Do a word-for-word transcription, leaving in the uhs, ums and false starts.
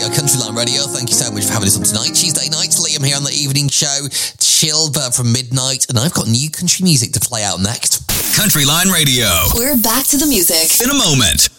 Radio, Countryline Radio. Thank you so much for having us on tonight. Tuesday night, Liam here on the evening show. Chilled but from midnight, and I've got new country music to play out next. Countryline Radio. We're back to the music in a moment.